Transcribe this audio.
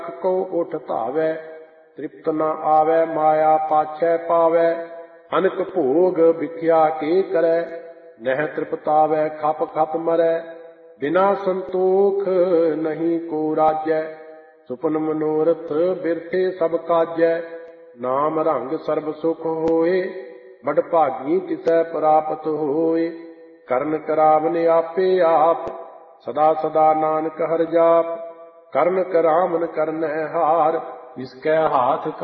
को उठ धावै, तृप्त न आवै माया पाछै पावै। अनक भोग बिख्या के करै, नह तृप्तावै खप खप मरै। बिना संतोख नहीं को राजै, सुपन मनोरथ बिरथे सब काजै। नाम रंग सर्ब सुख होए, बड़ भागी तिसै प्राप्त होए। करन करावन आपे आप, सदा सदा नानक हर जाप। करन करावन करनै हार, इसकै हाथ